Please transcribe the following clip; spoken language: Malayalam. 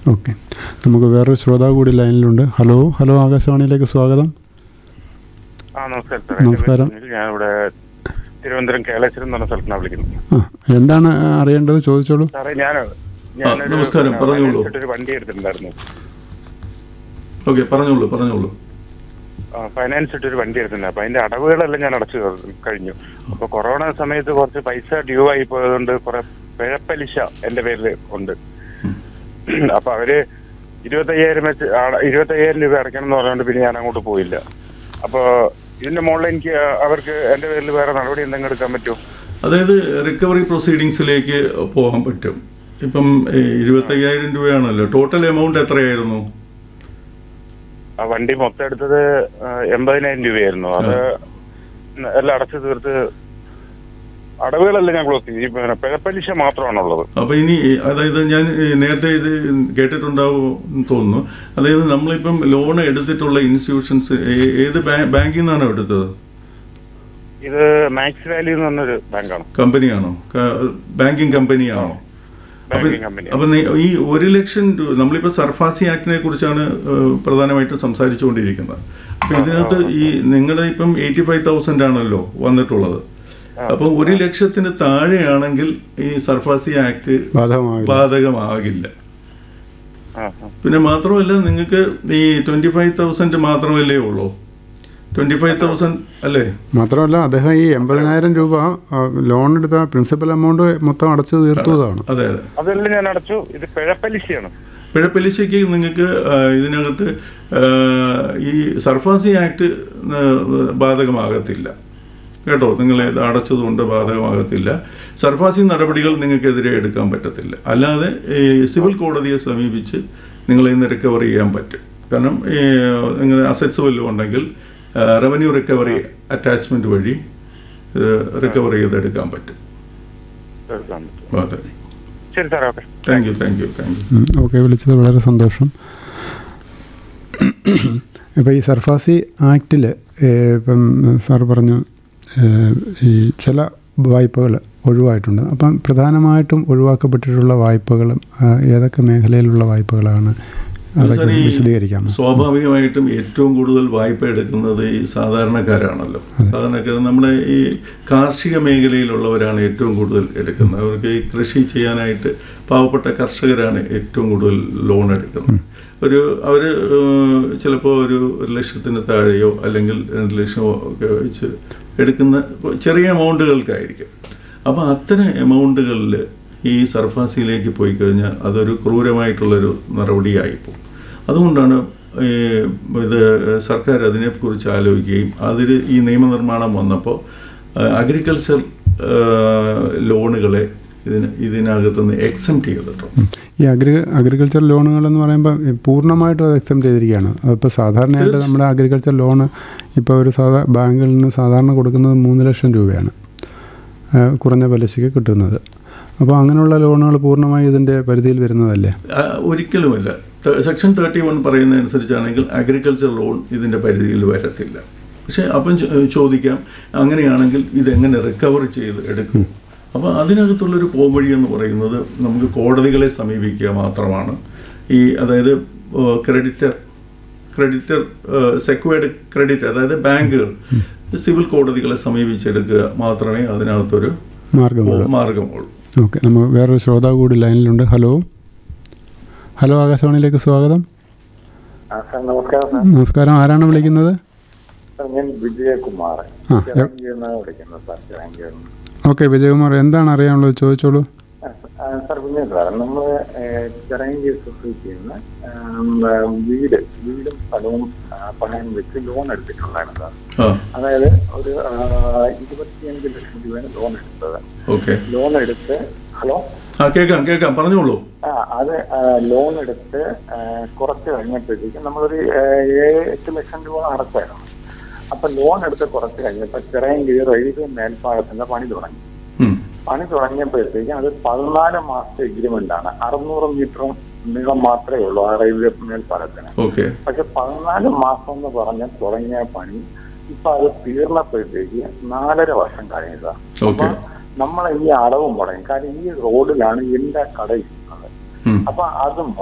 ഓക്കെ, നമുക്ക് വേറൊരു ശ്രോതാവ് കൂടി ലൈനിലുണ്ട്. ഹലോ ഹലോ ആകാശവാണിയിലേക്ക് സ്വാഗതം. നമസ്കാരം. ഞാനിവിടെ തിരുവനന്തപുരം കേളശ്ശേരി എന്ന് പറഞ്ഞ സ്ഥലത്താണ് വിളിക്കുന്നത്. എന്താണ് അറിയേണ്ടത്, ചോദിച്ചോളൂ. സാറേ, നമസ്കാരം, പറഞ്ഞോളൂ. ഒരു വണ്ടി എടുത്തിട്ടുണ്ടായിരുന്നു. ഓക്കെ, പറഞ്ഞോളൂ. ഫൈനാൻസ് ഇട്ടൊരു വണ്ടി എടുത്തിട്ടുണ്ട്. അപ്പൊ അതിന്റെ അടവുകളെല്ലാം ഞാൻ അടച്ചു കഴിഞ്ഞു. അപ്പൊ കൊറോണ സമയത്ത് കുറച്ച് പൈസ ഡ്യൂ ആയി പോയതുകൊണ്ട് കുറെ പിഴപ്പലിശ എന്റെ പേരിൽ ഉണ്ട്. അപ്പൊ അവര് 25,000 രൂപ അടയ്ക്കണം എന്ന് പറഞ്ഞുകൊണ്ട് പിന്നെ ഞാൻ അങ്ങോട്ട് പോയില്ല. അപ്പൊ ഇതിന്റെ മുകളിൽ എനിക്ക് അവർക്ക് എന്റെ പേരിൽ വേറെ നടപടി എന്തെങ്കിലും എടുക്കാൻ പറ്റുമോ? അതായത് റിക്കവറി പ്രൊസീഡിങ്സിലേക്ക് പോകാൻ പറ്റും. ഇപ്പം 25,000 രൂപയാണല്ലോ. ടോട്ടൽ എമൗണ്ട് എത്രയായിരുന്നു? ആ വണ്ടി മൊത്തം എടുത്തത് 80,000 രൂപയായിരുന്നു. അത് എല്ലാം അടച്ചു തീർത്ത് അടവുകളെല്ലാം ഞാൻ ക്ലോസ് ചെയ്തു. പിഴപ്പലിശ മാത്രമാണുള്ളത്. അപ്പൊ ഇനി അതായത് ഞാൻ നേരത്തെ ഇത് കേട്ടിട്ടുണ്ടാവും തോന്നുന്നു. അതായത് നമ്മളിപ്പം ലോൺ എടുത്തിട്ടുള്ള ഇൻസ്റ്റിറ്റ്യൂഷൻസ് ഏത് ബാങ്കിൽ നിന്നാണോ എടുത്തത്? ഇത് മാക്സ് വാല്യൂ എന്ന് പറഞ്ഞൊരു ബാങ്കാണ്. കമ്പനിയാണോ? ബാങ്കിങ് കമ്പനിയാണോ? അപ്പൊ ഈ 1 ലക്ഷം രൂപ നമ്മളിപ്പോ സർഫാസി ആക്ടിനെ കുറിച്ചാണ് പ്രധാനമായിട്ടും സംസാരിച്ചുകൊണ്ടിരിക്കുന്നത്. അപ്പൊ ഇതിനകത്ത് ഈ നിങ്ങളുടെ ഇപ്പം 85,000 ആണല്ലോ വന്നിട്ടുള്ളത്. അപ്പൊ 1 ലക്ഷത്തിന് താഴെയാണെങ്കിൽ ഈ സർഫാസി ആക്ട് ബാധകമാകില്ല. പിന്നെ മാത്രമല്ല, നിങ്ങൾക്ക് ഈ 25,000 മാത്രമല്ലേ ഉള്ളൂ? 25,000 അല്ലേ? മാത്രമല്ല, അദ്ദേഹം ഈ 80,000 രൂപ ലോൺ എടുത്ത പ്രിൻസിപ്പൽ എമൗണ്ട് മൊത്തം അടച്ചു തീർത്തതാണ്. അതെ, അതെല്ലാം ഞാൻ അടച്ചു. ഇത് പിഴപ്പലിശയാണ്. പിഴപ്പലിശയ്ക്ക് നിങ്ങൾക്ക് ഇതിനകത്ത് ഈ സർഫാസി ആക്ട് ബാധകമാകത്തില്ല കേട്ടോ. നിങ്ങൾ ഇത് അടച്ചതുകൊണ്ട് ബാധകമാകത്തില്ല. സർഫാസി നടപടികൾ നിങ്ങൾക്കെതിരെ എടുക്കാൻ പറ്റത്തില്ല. അല്ലാതെ സിവിൽ കോടതിയെ സമീപിച്ച് നിങ്ങളെ ഇന്ന് റിക്കവർ ചെയ്യാൻ പറ്റും. കാരണം നിങ്ങൾ അസറ്റ്സ് വല്ലതും ഉണ്ടെങ്കിൽ റവന്യൂ റിക്കവറി അറ്റാച്ച്മെന്റ് വഴി റിക്കവർ ചെയ്തെടുക്കാൻ പറ്റും. അതെ, താങ്ക് യു. ഓക്കെ, വിളിച്ചത് വളരെ സന്തോഷം. ഇപ്പോൾ ഈ സർഫാസി ആക്റ്റിൽ ഇപ്പം സാർ പറഞ്ഞു ഈ ചില വായ്പകൾ ഒഴിവായിട്ടുണ്ട്. അപ്പം പ്രധാനമായിട്ടും ഒഴിവാക്കപ്പെട്ടിട്ടുള്ള വായ്പകളും ഏതൊക്കെ മേഖലയിലുള്ള വായ്പകളാണ്, അതൊക്കെ വിശദീകരിക്കാം. സ്വാഭാവികമായിട്ടും ഏറ്റവും കൂടുതൽ വായ്പ എടുക്കുന്നത് ഈ സാധാരണക്കാരാണല്ലോ. സാധാരണക്കാർ നമ്മുടെ ഈ കാർഷിക മേഖലയിലുള്ളവരാണ് ഏറ്റവും കൂടുതൽ എടുക്കുന്നത്. അവർക്ക് ഈ കൃഷി ചെയ്യാനായിട്ട് പാവപ്പെട്ട കർഷകരാണ് ഏറ്റവും കൂടുതൽ ലോൺ എടുക്കുന്നത്. അവർ ചിലപ്പോൾ ഒരു 1 ലക്ഷത്തിന് താഴെയോ അല്ലെങ്കിൽ 2 ലക്ഷമോ ഒക്കെ വെച്ച് എടുക്കുന്ന ചെറിയ എമൗണ്ടുകൾക്കായിരിക്കും. അപ്പോൾ അത്തരം എമൗണ്ടുകളിൽ ഈ സർഫാസിയിലേക്ക് പോയി കഴിഞ്ഞാൽ അതൊരു ക്രൂരമായിട്ടുള്ളൊരു നടപടിയായിപ്പോകും. അതുകൊണ്ടാണ് ഇത് സർക്കാർ അതിനെക്കുറിച്ച് ആലോചിക്കുകയും അതിൽ ഈ നിയമനിർമ്മാണം വന്നപ്പോൾ അഗ്രികൾച്ചർ ലോണുകളെ ഇതിനകത്തുനിന്ന് എക്സംപ്റ്റ് ചെയ്തിട്ടുണ്ട്. ഈ അഗ്രികൾച്ചർ ലോണുകളെന്ന് പറയുമ്പോൾ പൂർണ്ണമായിട്ടും അത് എക്സംപ്റ്റ് ചെയ്തിരിക്കുകയാണ്. അപ്പോൾ സാധാരണയായിട്ട് നമ്മുടെ അഗ്രികൾച്ചർ ലോണ് ഇപ്പോൾ ഒരു ബാങ്കിൽ നിന്ന് സാധാരണ കൊടുക്കുന്നത് 3 ലക്ഷം രൂപയാണ് കുറഞ്ഞ പലിശയ്ക്ക് കിട്ടുന്നത്. അപ്പോൾ അങ്ങനെയുള്ള ലോണുകൾ പൂർണ്ണമായി ഇതിൻ്റെ പരിധിയിൽ വരുന്നതല്ലേ? ഒരിക്കലുമല്ല. സെക്ഷൻ 31 പറയുന്നതനുസരിച്ചാണെങ്കിൽ അഗ്രികൾച്ചർ ലോൺ ഇതിൻ്റെ പരിധിയിൽ വരത്തില്ല. പക്ഷേ അപ്പം ചോദിക്കാം, അങ്ങനെയാണെങ്കിൽ ഇതെങ്ങനെ റിക്കവർ ചെയ്ത് എടുക്കും? അപ്പോൾ അതിനകത്തുള്ളൊരു പോംവഴി എന്ന് പറയുന്നത് നമുക്ക് കോടതികളെ സമീപിക്കുക മാത്രമാണ്. അതായത് ക്രെഡിറ്റർ സെക്വേർഡ് ക്രെഡിറ്റ്, അതായത് ബാങ്കുകൾ സിവിൽ കോടതികളെ സമീപിച്ചെടുക്കുക മാത്രമേ അതിനകത്തൊരു മാർഗമുള്ളൂ. ഓക്കെ, നമുക്ക് വേറൊരു ശ്രോതാവ് കൂടി ലൈനിലുണ്ട്. ഹലോ ആകാശവാണിയിലേക്ക് സ്വാഗതം. നമസ്കാരം, ആരാണ് വിളിക്കുന്നത്? ഞാൻ വിജയകുമാർ. ഓക്കെ വിജയകുമാർ, എന്താണ് അറിയാനുള്ളത്, ചോദിച്ചോളൂ. സാർ, സാർ നമ്മൾ ചിറയൻകീഴ് സൊസൈറ്റിയിൽ നിന്ന് വീടും സ്ഥലവും പണയം വെച്ച് ലോൺ എടുത്തിട്ടുണ്ടായിരുന്നു സാർ. അതായത് ഒരു 25 ലക്ഷം രൂപയാണ് ലോൺ എടുത്തത്. ലോൺ എടുത്ത് കേൾക്കാം പറഞ്ഞോളൂ. അത് ലോൺ എടുത്ത് കുറച്ച് കഴിഞ്ഞപ്പോഴത്തേക്കും നമ്മളൊരു 7-8 ലക്ഷം രൂപ അടച്ചായിരുന്നു. അപ്പൊ ലോൺ എടുത്ത് കുറച്ച് കഴിഞ്ഞപ്പോൾ ചിറയൻകീഴ് റെയിൽവേ മേൽപ്പാലത്തിന്റെ പണി തുടങ്ങിയപ്പോഴത്തേക്കും അത് 14 മാസത്തെ എഗ്രിമെന്റ് ആണ്. 600 മീറ്ററും നീളം മാത്രമേ ഉള്ളൂ ആ റെയിൽവേ മേൽപ്പാലത്തിന്. പക്ഷെ 14 മാസം എന്ന് പറഞ്ഞ് തുടങ്ങിയ പണി ഇപ്പൊ അത് തീർന്നപ്പോഴത്തേക്ക് 4.5 വർഷം കഴിഞ്ഞതാണ്. അപ്പൊ നമ്മളെ ഈ അടവും മുടങ്ങി. കാരണം ഈ റോഡിലാണ് എന്റെ കട ഇരിക്കുന്നത്. അപ്പൊ അതും